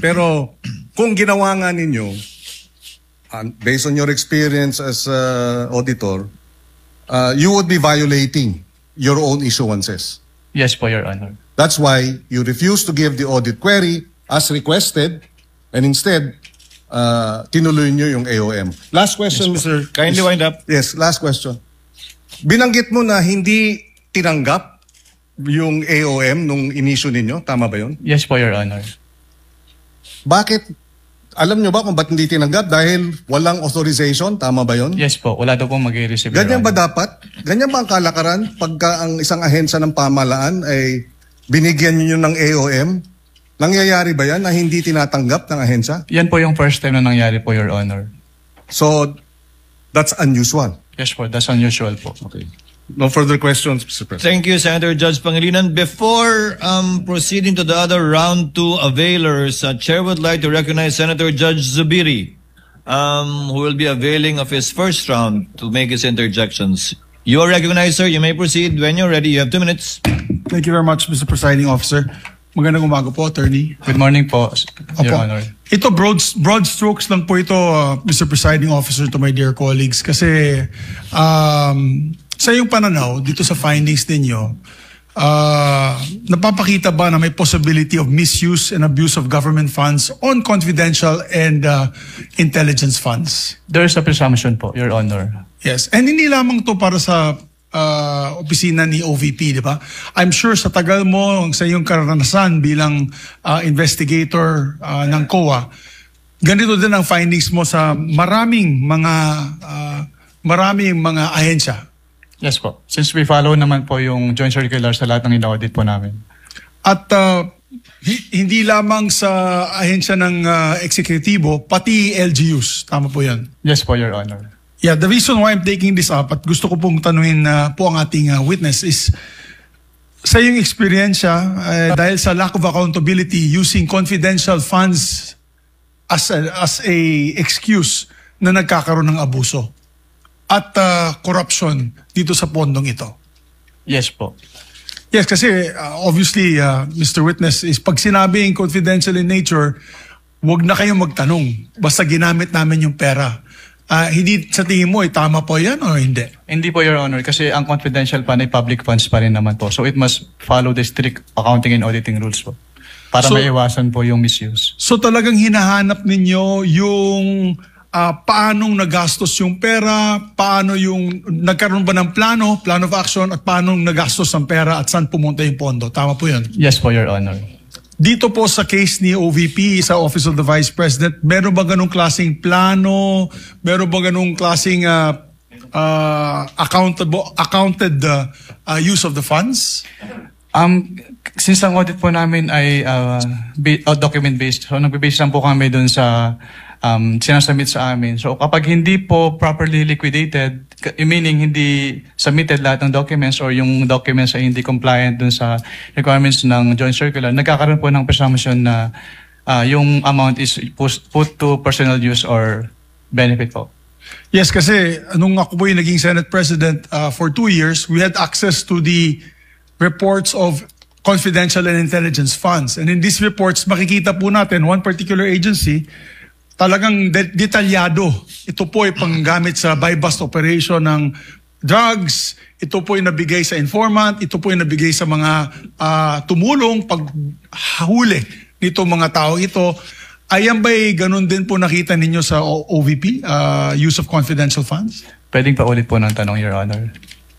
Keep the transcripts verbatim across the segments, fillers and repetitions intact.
Pero kung ginawa nga ninyo, uh, based on your experience as uh, auditor, uh, you would be violating your own issuances. Yes po, Your Honor. That's why you refuse to give the audit query as requested and instead uh, tinuloy nyo yung A O M. Last question, Yes, Mister Kindly wind up. Yes, last question. Binanggit mo na hindi tinanggap yung A O M nung inisyu ninyo. Tama ba yun? Yes po, Your Honor. Bakit? Alam nyo ba kung ba't hindi tinanggap? Dahil walang authorization? Tama ba yun? Yes po, wala daw po mag-receive. Ganyan ba dapat? Ganyan ba ang kalakaran pagka ang isang ahensya ng pamahalaan ay binigyan nyo ng A O M? Nangyayari ba yan na hindi tinatanggap ng ahensya? Yan po yung first time na nangyari po, Your Honor. So, that's unusual. Yes po, that's unusual po. Okay. No further questions, Mister President. Thank you, Senator Judge Pangilinan. Before um, proceeding to the other round two availers, uh, Chair would like to recognize Senator Judge Zubiri, um, who will be availing of his first round to make his interjections. You are recognized, sir. You may proceed when you're ready. You have two minutes. Thank you very much, Mister Presiding Officer. Magandang umaga po, Attorney. Good morning po, Your Opo. Honor. Ito, broad, broad strokes lang po ito, uh, Mister Presiding Officer, to my dear colleagues. Kasi um, sa iyong pananaw, dito sa findings ninyo, uh, napapakita ba na may possibility of misuse and abuse of government funds on confidential and uh, intelligence funds? There is a presumption po, Your Honor. Yes. And hindi lamang to para sa uh, opisina ni O V P, di ba? I'm sure sa tagal mo, sa iyong karanasan bilang uh, investigator uh, ng C O A, ganito din ang findings mo sa maraming mga uh, maraming mga ahensya. Yes po. Since we follow naman po yung joint circular sa lahat ng in-audit po namin. At uh, hindi lamang sa ahensya ng uh, eksekutibo, pati L G Us. Tama po yan. Yes po, Your Honor. Yeah, the reason why I'm taking this up at gusto ko pong tanungin uh, po ang ating uh, witness is sa iyong experience uh, dahil sa lack of accountability using confidential funds as a, as a excuse na nagkakaroon ng abuso at uh, corruption dito sa pondong ito. Yes po. Yes, kasi uh, obviously, uh, Mister Witness, is pag sinabing confidential in nature, wag na kayong magtanong. Basta ginamit namin yung pera. Uh, hindi sa tingin mo, eh, tama po yan o hindi? Hindi po, Your Honor, kasi ang confidential fund ay public funds pa rin naman po. So it must follow the strict accounting and auditing rules po. Para So- maiwasan po yung misuse. So talagang hinahanap ninyo yung uh, paanong nagastos yung pera, paano yung nagkaroon ba ng plano, plan of action, at paanong nagastos ang pera at saan pumunta yung pondo. Tama po yun. Yes po, Your Honor. Dito po sa case ni O V P sa Office of the Vice President, meron ba ganung klaseng plano? Meron ba ganung klaseng uh, uh, accountable, accounted uh, uh, use of the funds? Um, since ang audit po namin ay uh, uh, document-based, so nagbe-base lang po kami dun sa um, sinasubmit sa amin. So kapag hindi po properly liquidated, meaning hindi submitted lahat ng documents or yung documents ay hindi compliant dun sa requirements ng joint circular, nagkakaroon po ng presumption na uh, yung amount is put to personal use or benefit po. Yes, kasi nung ako po yung naging Senate President uh, for two years, we had access to the reports of confidential and intelligence funds. And in these reports, makikita po natin one particular agency, talagang de- detalyado. Ito po ay panggamit sa buy-bust operation ng drugs, ito po ay nabigay sa informant, ito po ay nabigay sa mga uh, tumulong paghuli nito mga tao ito. Ayan ba'y ganun din po nakita ninyo sa O V P, uh, use of confidential funds? Pwedeng pa ulit po ng tanong, Your Honor.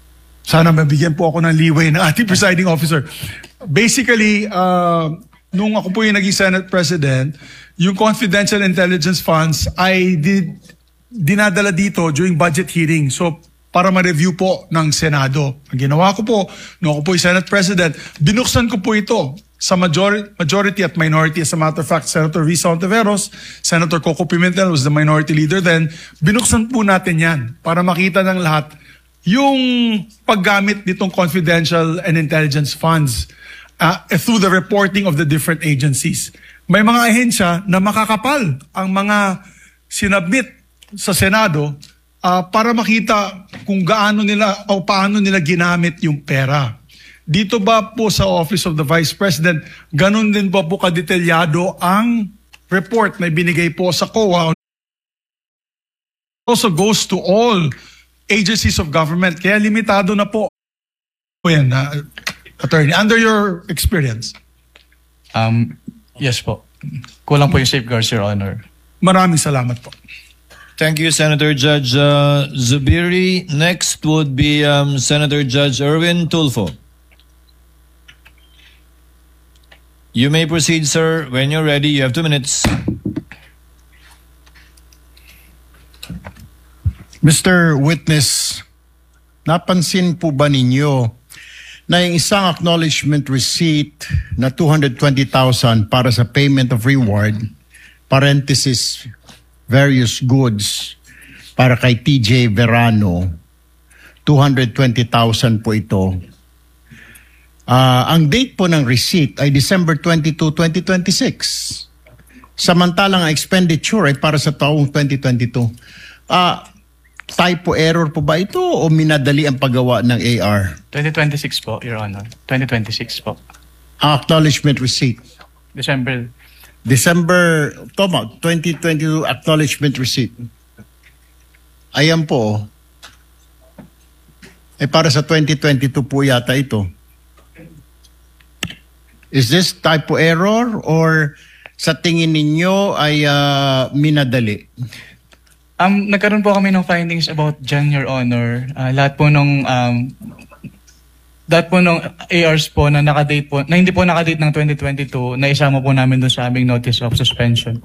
Sana mabigyan po ako ng leeway ng ating presiding officer. Basically, uh, nung ako po yung naging Senate President, yung confidential intelligence funds ay di, dinadala dito during budget hearing. So, para ma-review po ng Senado. Ang ginawa ko po, nung ako po yung Senate President, binuksan ko po ito sa majority, majority at minority. As a matter of fact, Senator Risa Ontiveros, Senator Coco Pimentel was the minority leader then. Binuksan po natin yan para makita ng lahat yung paggamit nitong confidential and intelligence funds uh, through the reporting of the different agencies. May mga ahensya na makakapal ang mga sinabmit sa Senado uh, para makita kung gaano nila o paano nila ginamit yung pera. Dito ba po sa Office of the Vice President, ganun din ba po kadetalyado ang report na binigay po sa C O A also goes to all agencies of government. Kaya limitado na po. Po yan, uh, attorney, under your experience. Um, yes po. Kulang po yung safeguards, Your Honor. Maraming salamat po. Thank you, Senator Judge uh, Zubiri. Next would be um, Senator Judge Erwin Tulfo. You may proceed, sir. When you're ready, you have two minutes. Mister Witness, napansin po ba ninyo na yung isang acknowledgement receipt na two hundred twenty thousand para sa payment of reward, parenthesis, various goods, para kay T J Verano, two hundred twenty thousand po ito. Uh, ang date po ng receipt ay December twenty-second, twenty twenty-six. Samantalang ang expenditure ay para sa taong twenty twenty-two. Ah... Uh, Typo error po ba ito o minadali ang paggawa ng A R? twenty twenty-six po, Your Honor. twenty twenty-six po. Ang acknowledgement receipt. December. December, tama, twenty twenty-two acknowledgement receipt. Ayan po. Eh para sa twenty twenty-two po yata ito. Is this typo error or sa tingin ninyo ay uh, minadali? Um, nagkaroon po kami ng findings about dyan, Your Honor. Uh, lahat po nung um, lahat po nung A Rs po na nakadate po, na hindi po nakadate ng twenty twenty-two, na isama po namin doon sa aming notice of suspension po.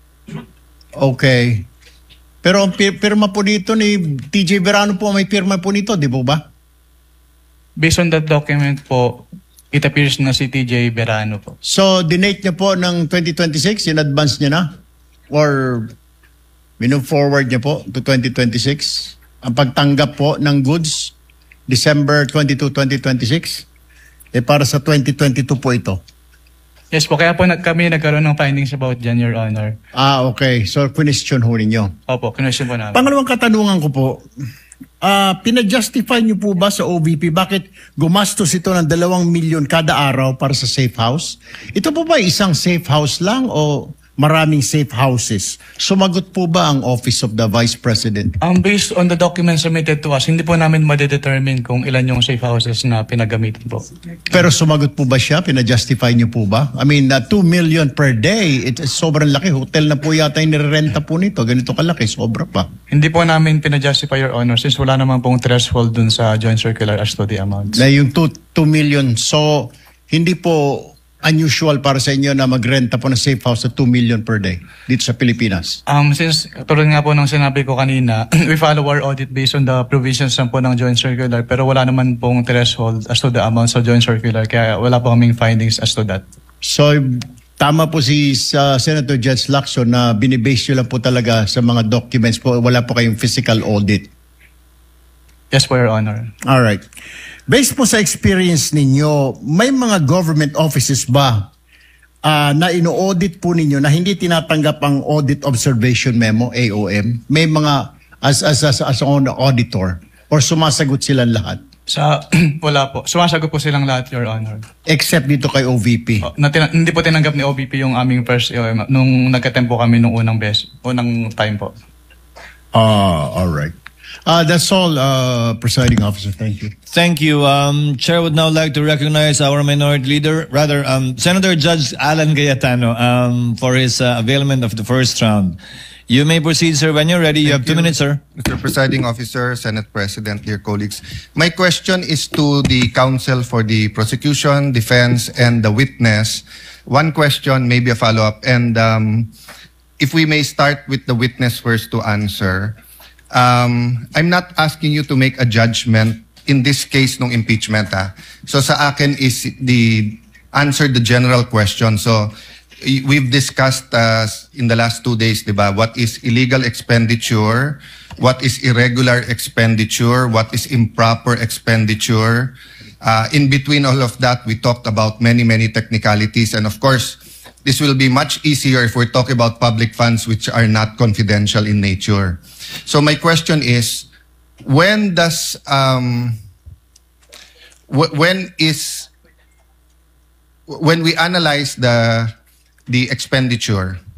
Okay. Pero ang pir- pirma po dito ni T J Verano po, may pirma po nito, di po ba? Based on that document po, it appears na si T J Verano po. So, dinate niya po ng twenty twenty-six, in advance niya na? Or move forward niya po to twenty twenty-six? Ang pagtanggap po ng goods, December twenty-second, twenty twenty-six, eh para sa twenty twenty-two po ito. Yes po, kaya po nag- kami nagkaroon ng findings about dyan, Your Honor. Ah, okay. So, question ho ninyo. Opo, kinwestiyon po namin. Pangalawang katanungan ko po, ah pinajustify niyo po ba sa O V P bakit gumastos ito ng dalawang milyon kada araw para sa safe house? Ito po ba isang safe house lang o maraming safe houses? Sumagot po ba ang Office of the Vice President? Um, based on the documents submitted to us, hindi po namin madedetermine kung ilan yung safe houses na pinagamitin po. Pero sumagot po ba siya? Pinajustify niyo po ba? I mean, uh, two million per day, it's sobrang laki. Hotel na po yata yung nirerenta po nito. Ganito kalaki, sobra pa. Hindi po namin pinajustify, Your Honor, since wala naman pong threshold dun sa joint circular as to the amounts. Na yung two million. So, hindi po unusual para sa inyo na magrenta po ng safe house sa two million per day dito sa Pilipinas? Um, since, tulad nga po ng sinabi ko kanina, we follow our audit based on the provisions lang po ng joint circular, pero wala naman pong threshold as to the amounts of joint circular, kaya wala po kaming findings as to that. So, tama po si uh, Senator Judge Lacson na binibase nyo lang po talaga sa mga documents po, wala po kayong physical audit. Yes po, Your Honor. All right. Based po sa experience ninyo, may mga government offices ba uh, na ino-audit po ninyo na hindi tinatanggap ang audit observation memo, A O M? May mga as as as, as on auditor or sumasagot silang lahat? Sa, wala po. Sumasagot po silang lahat, Your Honor. Except dito kay O V P. Oh, na tina- hindi po tinanggap ni O V P yung aming first A O M nung nagka-tempo kami nung unang best, unang time po. Ah, all right. Uh, that's all, uh, presiding officer. Thank you. Thank you. Um, Chair would now like to recognize our minority leader, rather, um, Senator Judge Alan Cayetano, um, for his uh, availment of the first round. You may proceed, sir. When you're ready, you have two minutes, sir. Mister Presiding Officer, Senate President, dear colleagues. My question is to the counsel for the prosecution, defense, and the witness. One question, maybe a follow-up. And um, if we may start with the witness first to answer. Um, I'm not asking you to make a judgment in this case ng impeachment. Ha? So sa akin is the answer the general question. So we've discussed uh, in the last two days, diba, what is illegal expenditure, what is irregular expenditure, what is improper expenditure. Uh, in between all of that, we talked about many, many technicalities. And of course, this will be much easier if we're talking about public funds which are not confidential in nature. So my question is, when does, um, w- when is, when we analyze the, the expenditure,